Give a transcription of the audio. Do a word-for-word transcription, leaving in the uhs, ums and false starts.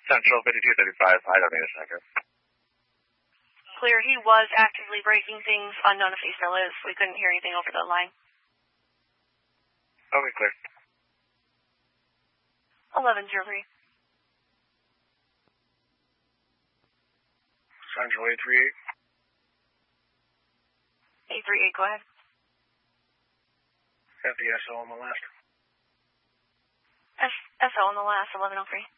Central fifty-two thirty-five, I don't need a second. Clear, he was actively breaking things, unknown if he still is. We couldn't hear anything over the line. Okay, clear. eleven zero three. Central eight three eight. eight three eight, go ahead. Got the S O on the last. S S O on the last, eleven oh three.